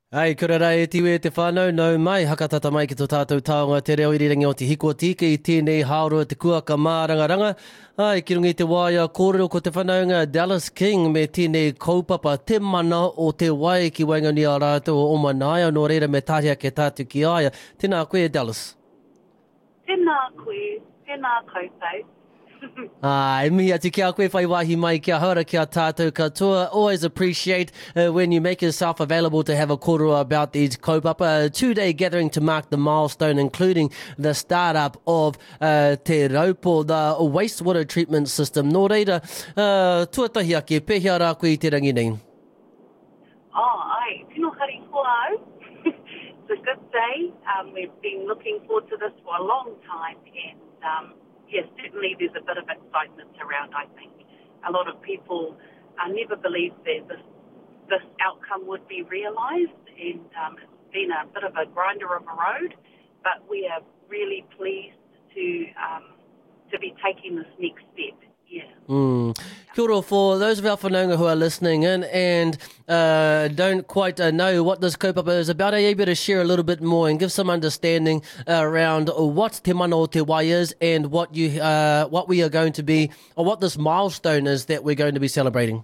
Ai, kura rai e tiwe te whānau, nau mai, hakatata mai ki tō tātou taonga te reo irirangi o te hiko tika i tēnei haoro te kuaka mārangaranga. Ai, ki rungi te waia, kōrero ko te whanaunga Dallas King me tēnei kaupapa te mana o te wai ki waingani a rātou o manaia, nō reira me tātia ke tātu ki aia. Tēnā koe, Dallas. Tēnā koe, tēnā koutou. Ai, mihi atu kia koe whai wahi mai kia haura kia tātou katoa. Always appreciate when you make yourself available to have a kōrero about these kaupapa. A two-day gathering to mark the milestone, including the start-up of Te Raupo, the wastewater treatment system. Nō reira, tuatahi ake, pehea rā koe I te rangi nei. Ai, tino kari ko au. It's a good day. We've been looking forward to this for a long time, and yes, certainly there's a bit of excitement around, I think. A lot of people never believed that this outcome would be realised, and it's been a bit of a grinder of a road, but we are really pleased to be taking this next step. Yeah. Kia ora, for those of our whanaunga who are listening in and don't quite know what this kaupapa is about, are you able to share a little bit more and give some understanding around what Te Mana o Te Wai is and what we are going to be, or what this milestone is that we're going to be celebrating?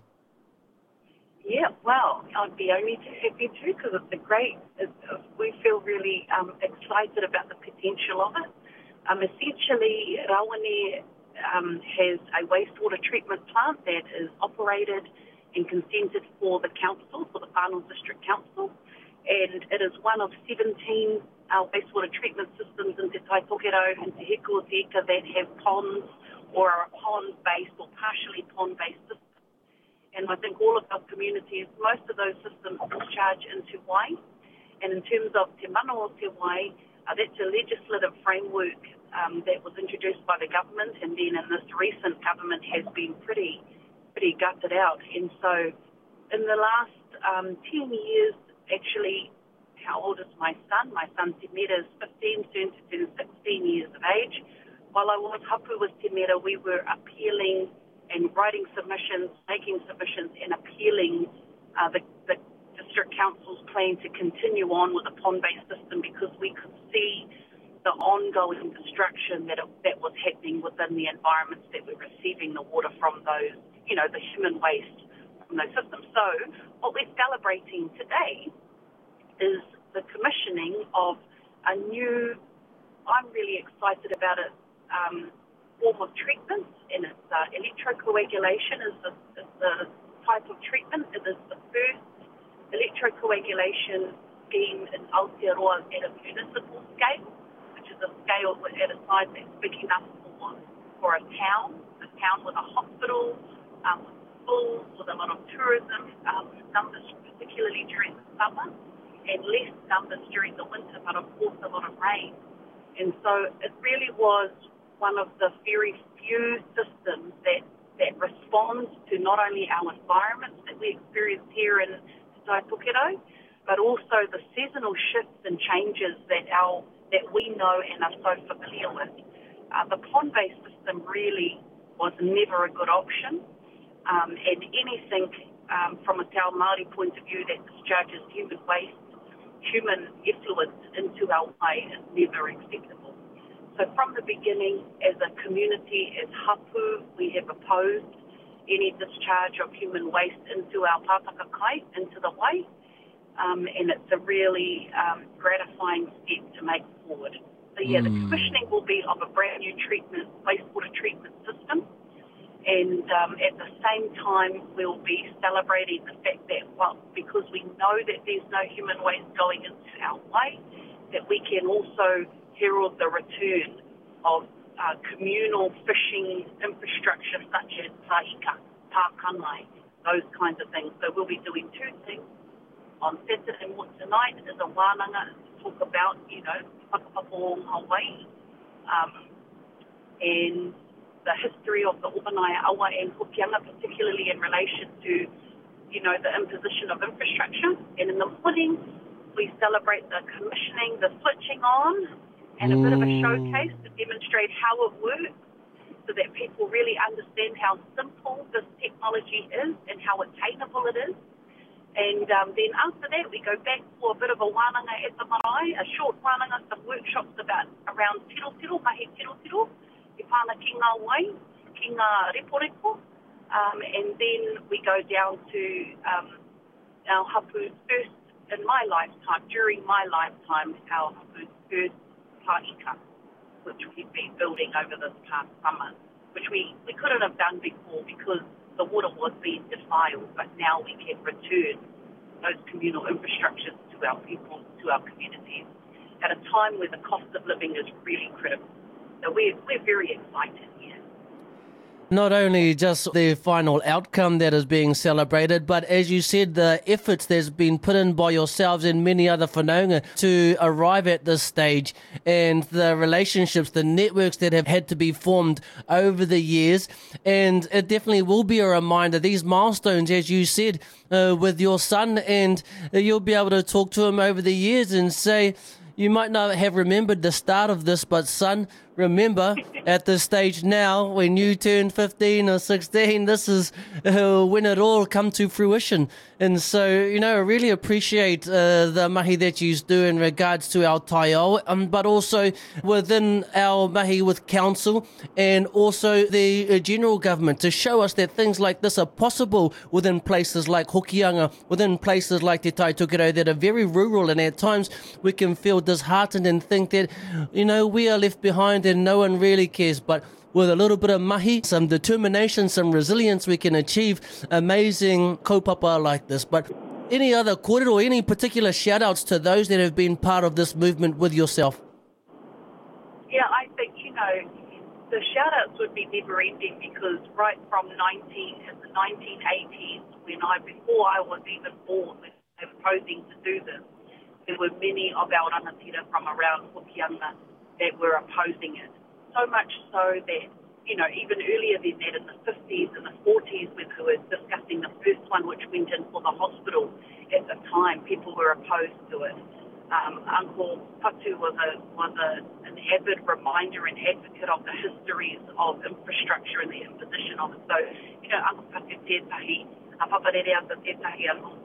Yeah, well, I'd be only too happy to, because we feel really excited about the potential of it. Essentially, Rawene has a wastewater treatment plant that is operated and consented for the council, for the Whanau District Council, and it is one of 17 wastewater treatment systems in Te Taipokero and Te Hiko Tika that have ponds or are pond-based or partially pond-based systems. And I think all of our communities, most of those systems discharge into Wai. And in terms of Te Mana o Te Wai, that's a legislative framework that was introduced by the government, and then in this recent government has been pretty gutted out. And so in the last 10 years, actually, how old is my son? My son Temera is 15, soon to turn 16 years of age. While I was hapu with Temera, we were appealing and writing submissions, making submissions and appealing the District Council's plan to continue on with a pond-based system, because we could see the ongoing destruction that was happening within the environments that we're receiving the water from those, the human waste from those systems. So what we're celebrating today is the commissioning of a new, I'm really excited about it, form of treatment, and it's electrocoagulation is the type of treatment. It is the first electrocoagulation scheme in Aotearoa at a municipal scale, which is a scale at a size that's big enough for a town with a hospital, with schools, with a lot of tourism numbers, particularly during the summer, and less numbers during the winter, but of course a lot of rain. And so it really was one of the very few systems that responds to not only our environments that we experience here in Taipukero, but also the seasonal shifts and changes that we know and are so familiar with. The pond-based system really was never a good option, and anything from a Te Ao Māori point of view that discharges human waste, human effluent into our way is never acceptable. So from the beginning, as a community, as hapu, we have opposed any discharge of human waste into our pātaka kai, into the wai, and it's a really gratifying step to make forward. So the commissioning will be of a brand new wastewater treatment system, and at the same time we'll be celebrating the fact that, because we know that there's no human waste going into our way, that we can also herald the return of communal fishing infrastructure such as tahika, tākanai, those kinds of things. So we'll be doing two things. On Saturday tonight is a wānanga to talk about, whakapapo o Hawaii, and the history of the Obanaya Awa and Hokianga, particularly in relation to, the imposition of infrastructure. And in the morning, we celebrate the commissioning, the switching on, and a bit of a showcase to demonstrate how it works, so that people really understand how simple this technology is and how attainable it is. And then after that, we go back for a bit of a wānanga at the marae, a short wānanga, some workshops around tiro, mahi tiro, te whāna ki ngā wai, ki ngā repo. And then we go down to our hapu first, in my lifetime, during my lifetime, our hapu's first paika, which we've been building over this past summer, which we couldn't have done before because the water was being defiled, but now we can return those communal infrastructures to our people, to our communities, at a time where the cost of living is really critical. So we're very excited here. Not only just the final outcome that is being celebrated, but as you said, the efforts that's been put in by yourselves and many other whanaunga to arrive at this stage, and the relationships, the networks that have had to be formed over the years. And it definitely will be a reminder, these milestones, as you said, with your son, and you'll be able to talk to him over the years and say, you might not have remembered the start of this, but son, remember at this stage now, when you turn 15 or 16, this is when it all come to fruition. And so, I really appreciate the mahi that you do in regards to our taiao, but also within our mahi with council and also the general government to show us that things like this are possible within places like Hokianga, within places like Te Tai Tokerau that are very rural, and at times we can feel disheartened and think that, we are left behind and no one really cares. But with a little bit of mahi, some determination, some resilience, we can achieve amazing kaupapa like this. But any other kōrero or any particular shout-outs to those that have been part of this movement with yourself? Yeah, I think, the shout-outs would be never-ending because right from in the 1980s, before I was even born and proposing to do this, there were many of our rangatira from around Hokianga that were opposing it. So much so that, even earlier than that, in the 50s and the 40s, when we were discussing the first one, which went in for the hospital at the time, people were opposed to it. Uncle Patu was an avid reminder and advocate of the histories of infrastructure and the imposition of it. So, Uncle Patu tētahi, a paparerea ta tētahi anō.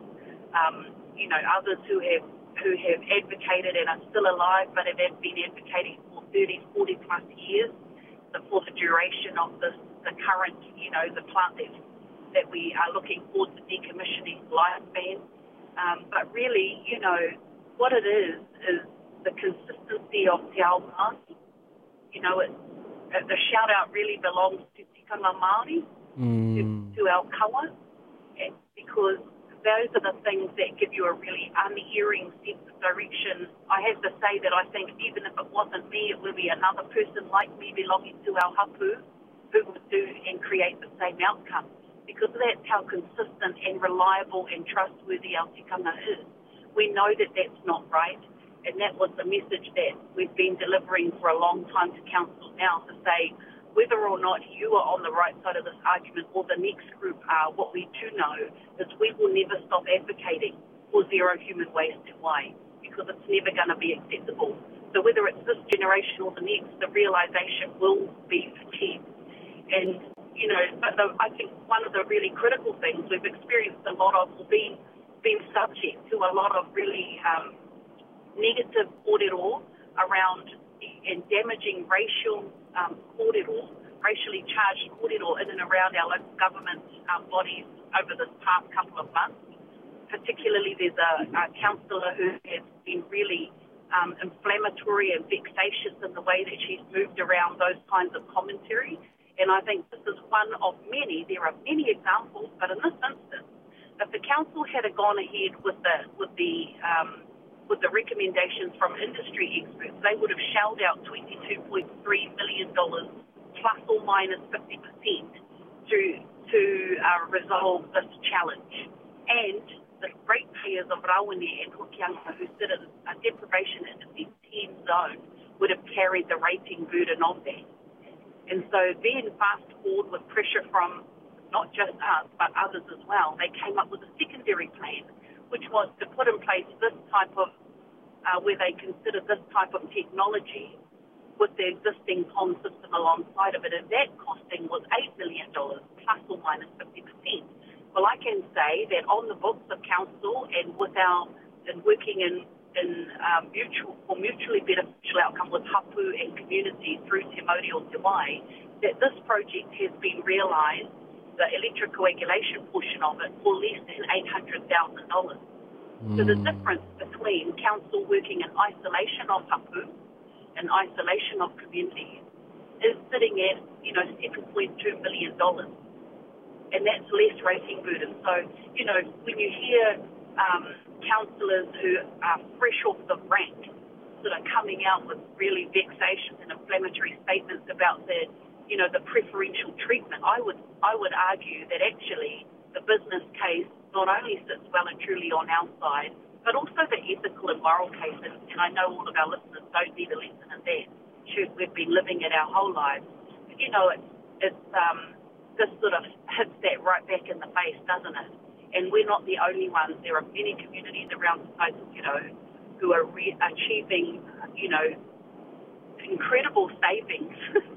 Others who have advocated and are still alive, but have been advocating for 30, 40 plus years for the duration of the current, the plant that we are looking forward to decommissioning lifespan. But really, what it is the consistency of Te Ao Māori. The shout out really belongs to tikanga Māori, to our kawa, because those are the things that give you a really unerring sense of direction. I have to say that I think even if it wasn't me, it would be another person like me belonging to our hapu who would do and create the same outcome, because that's how consistent and reliable and trustworthy our tikanga is. We know that that's not right, and that was the message that we've been delivering for a long time to council now, to say whether or not you are on the right side of this argument or the next group are, what we do know is we will never stop advocating for zero human waste in Wai, because it's never going to be acceptable. So whether it's this generation or the next, the realisation will be achieved. And, I think one of the really critical things we've experienced a lot of, being subject to a lot of really negative kōrero around and damaging racially charged kōrero in and around our local government bodies over this past couple of months. Particularly, there's a councillor who has been really inflammatory and vexatious in the way that she's moved around those kinds of commentary. And I think this is one of many. There are many examples, but in this instance, if the council had gone ahead with the recommendations from industry experts, they would have shelled out $22.3 million plus or minus 50% to resolve this challenge. And the ratepayers of Rawene and Hokianga, who sit in a deprivation industry 10 zone, would have carried the rating burden of that. And so then fast forward with pressure from not just us, but others as well, they came up with a secondary plan, which was to put in place this type of, where they considered this type of technology with the existing pond system alongside of it, and that costing was $8 million, plus or minus 50%. Well, I can say that on the books of council and working in mutually beneficial outcome with hapu and community through Te Mauri o Te Wai, that this project has been realised, the electrocoagulation portion of it, for less than $800,000. So the difference between council working in isolation of hapu and isolation of communities is sitting at, $7.2 million. And that's less rating burden. So, when you hear councillors who are fresh off the rank sort of coming out with really vexatious and inflammatory statements about the preferential treatment, I would argue that actually the business case not only sits well and truly on our side, but also the ethical and moral case. And I know all of our listeners don't need a lesson in that. Shoot, we've been living it our whole lives. But, this sort of hits that right back in the face, doesn't it? And we're not the only ones. There are many communities around the place, who are achieving, incredible savings,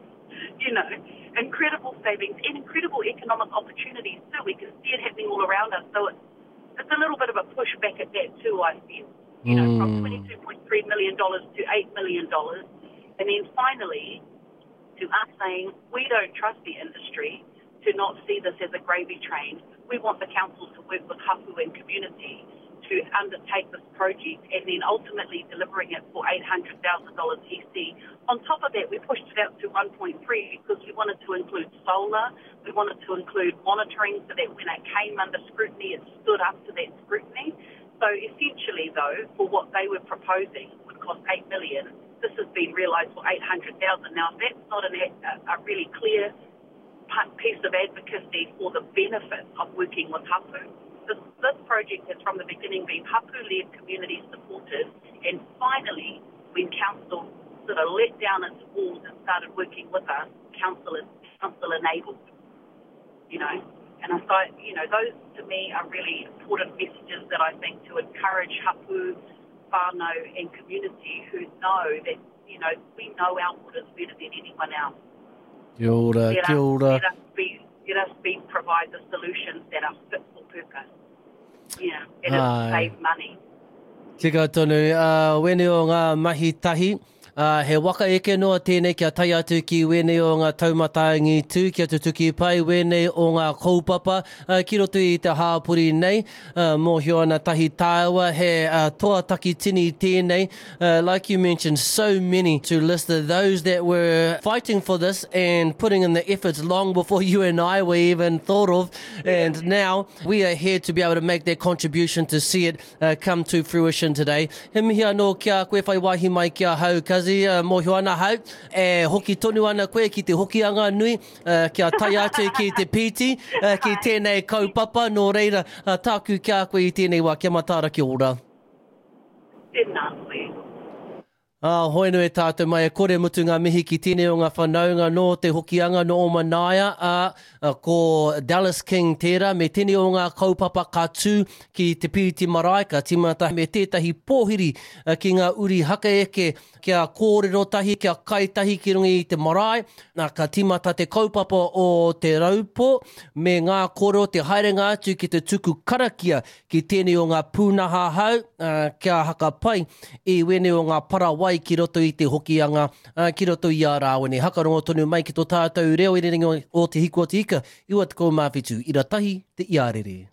incredible savings and incredible economic opportunities too. We can see it happening all around us. So it's a little bit of a pushback at that too, I feel. From $22.3 million to $8 million. And then finally, to us saying, we don't trust the industry to not see this as a gravy train. We want the council to work with hapu and community to undertake this project and then ultimately delivering it for $800,000 EC. On top of that, we pushed it out to 1.3 because we wanted to include solar. We wanted to include monitoring so that when it came under scrutiny, it stood up to that scrutiny. So essentially, though, for what they were proposing would cost $8 million, this has been realised for $800,000. Now, that's not a really clear piece of advocacy for the benefit of working with hapu. This project has from the beginning been hapu-led, community-supported, and finally, when council sort of let down its walls and started working with us, council-enabled, And I thought, those to me are really important messages that I think to encourage hapu, whānau, and community who know that, we know our waters better than anyone else. Kia ora, kia ora. Let us provide the solutions that are fit for purpose. And it'll save money. Tika tonu, wene o ngā mahi tahi. He waka eke noa tēnei kia tai atu ki wene o ngā taumataingi tū, kia tutuki pai wene o ngā kaupapa, ki roto I te hāpuri nei, mōhio ana tahi tāua, he toa taki tini tēnei. Like you mentioned, so many to list those that were fighting for this and putting in the efforts long before you and I were even thought of. And now we are here to be able to make that contribution to see it come to fruition today. He mihi anō kia koe whai wahi mai kia hau kazi, mōhio ana hau, hoki tonu ana koe ki te hokianga nui, kia tai atu ki te piti, ki tēnei kaupapa, nō reira, tāku kia koe I tēnei wā, kia matara ki ora. Tēnā koe. Hoinu e tātou mai, kore mutu ngā mihi ki tēnei o ngā whanaunga no te hokianga no o manaia, ko Dallas King tērā, me tēnei o ngā kaupapa ka tū ki te piti marae, ka timata me tētahi pōhiri ki ngā uri haka eke, kia kōrero tahi, kia kaitahi ki rungi I te marae, ka timata te kaupapa o te raupo, me ngā kōrero te haerenga atu ki te tuku karakia ki tēnei o ngā pūnaha hau, kia haka pai I wene o ngā parawai ki roto I te hokianga, ki roto I a rāwene. Hakarongo tonu mai ki tō tātou reo I rerenga o te hiko o te ika, iwa te kou mawhitu, I ratahi te iarere.